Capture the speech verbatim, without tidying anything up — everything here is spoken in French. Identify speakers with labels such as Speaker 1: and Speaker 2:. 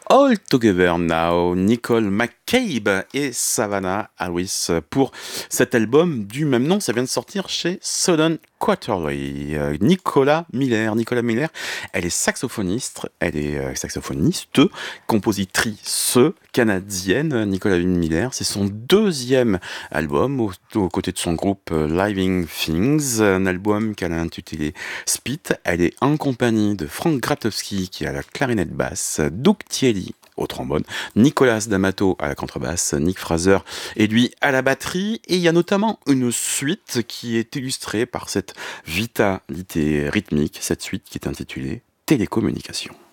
Speaker 1: All Together Now, Nicole McCabe et Savannah Harris pour cet album du même nom. Ça vient de sortir chez Southern Quarterly. Euh, Nicola Miller, Nicola Miller, elle est saxophoniste, elle est euh, saxophoniste, compositrice canadienne. Nicola Miller, c'est son deuxième album aux, aux côtés de son groupe euh, Living Things, un album qu'elle a intitulé Spit. Elle est en compagnie de Frank Gratowski qui est à la clarinette basse, Doug Thielly au trombone, Nicolas D'Amato à la contrebasse, Nick Fraser et lui à la batterie. Et il y a notamment une suite qui est illustrée par cette vitalité rythmique, cette suite qui est intitulée Télécommunication.